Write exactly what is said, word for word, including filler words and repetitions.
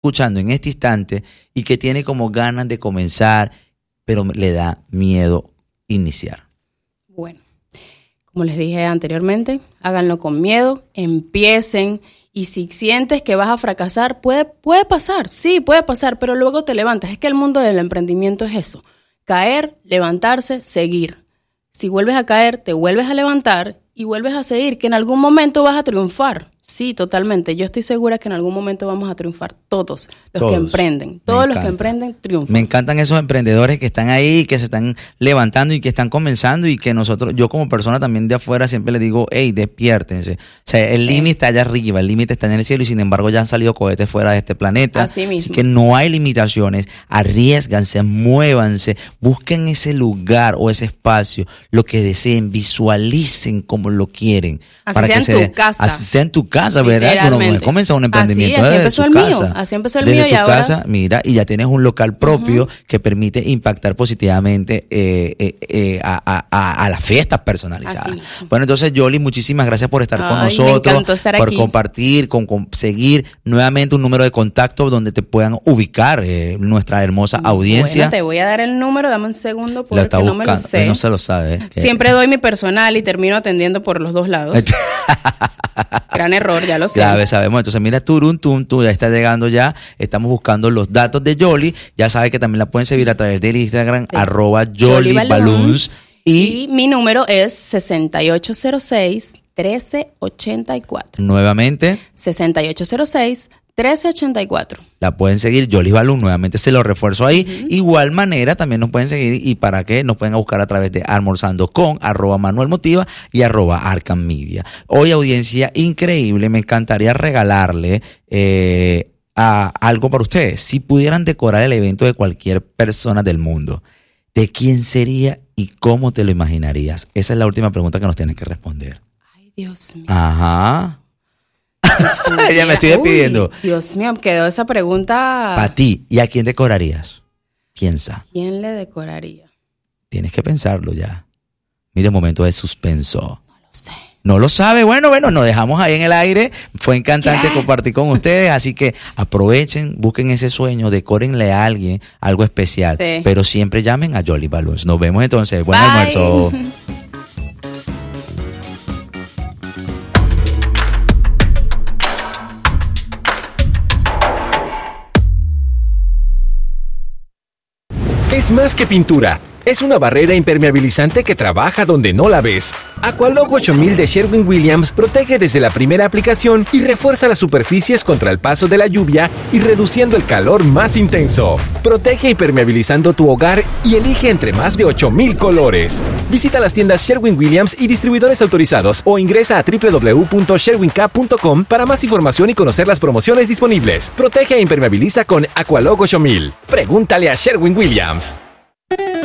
escuchando en este instante y que tiene como ganas de comenzar, pero le da miedo iniciar? Bueno, como les dije anteriormente, háganlo con miedo, empiecen. Y si sientes que vas a fracasar, puede, puede pasar, sí, puede pasar, pero luego te levantas. Es que el mundo del emprendimiento es eso. Caer, levantarse, seguir. Si vuelves a caer, te vuelves a levantar y vuelves a seguir, que en algún momento vas a triunfar. Sí, totalmente. Yo estoy segura que en algún momento vamos a triunfar todos los todos. que emprenden. Todos los que emprenden triunfan. Me encantan esos emprendedores que están ahí, que se están levantando y que están comenzando y que nosotros, yo como persona también de afuera siempre les digo, hey, despiértense. O sea, el límite está allá arriba, el límite está en el cielo y sin embargo ya han salido cohetes fuera de este planeta. Así mismo. Así que no hay limitaciones. Arriésganse, muévanse, busquen ese lugar o ese espacio, lo que deseen, visualicen como lo quieren. Así para sea que en se tu de, casa. Así sea en tu casa, ¿verdad? Uno no comienza un emprendimiento así, así desde empezó su el casa. mío, así empezó el desde mío tu y ahora... casa, mira, y ya tienes un local propio uh-huh. que permite impactar positivamente eh, eh, eh, a, a, a las fiestas personalizadas. Bueno, entonces, Yoli, muchísimas gracias por estar Ay, con nosotros, estar por aquí. compartir, con conseguir nuevamente un número de contacto donde te puedan ubicar eh, nuestra hermosa audiencia. Bueno, te voy a dar el número, dame un segundo porque no buscando, me lo sé. No se lo sabe. ¿eh? Siempre doy mi personal y termino atendiendo por los dos lados. Gran error, ya lo sé. Ya sabemos. Entonces, mira, turun, tum, tú ya está llegando ya. Estamos buscando los datos de Yoli. Ya sabes que también la pueden seguir a través del Instagram, sí. arroba Yoli Balloons. Y, y mi número es sesenta y ocho cero seis, trece ochenta y cuatro. Nuevamente. sesenta y ocho cero seis, trece ochenta y cuatro. La pueden seguir, Yoli Balloons, nuevamente se lo refuerzo ahí. Uh-huh. Igual manera también nos pueden seguir y para qué nos pueden buscar a través de Almorzando con, arroba Manuel Motiva y arroba Arkham Media. Hoy audiencia increíble, me encantaría regalarle eh, a algo para ustedes. Si pudieran decorar el evento de cualquier persona del mundo, ¿de quién sería y cómo te lo imaginarías? Esa es la última pregunta que nos tienes que responder. Ay, Dios mío. Ajá. Ya me estoy despidiendo. Uy, Dios mío, quedó esa pregunta. Para ti, ¿y a quién decorarías? Piensa. ¿Quién le decoraría? Tienes que pensarlo ya. Mire, un momento de suspenso. No lo sé. No lo sabe. Bueno, bueno, nos dejamos ahí en el aire. Fue encantante ¿Qué? compartir con ustedes. Así que aprovechen, busquen ese sueño, decórenle a alguien algo especial. Sí. Pero siempre llamen a Yoli Balloons. Nos vemos entonces. Buen Bye. almuerzo. Es más que pintura. Es una barrera impermeabilizante que trabaja donde no la ves. Aqualock ocho mil de Sherwin-Williams protege desde la primera aplicación y refuerza las superficies contra el paso de la lluvia y reduciendo el calor más intenso. Protege impermeabilizando tu hogar y elige entre más de ocho mil colores. Visita las tiendas Sherwin-Williams y distribuidores autorizados o ingresa a doble u doble u doble u punto sherwin k punto com para más información y conocer las promociones disponibles. Protege e impermeabiliza con Aqualock ocho mil. Pregúntale a Sherwin-Williams.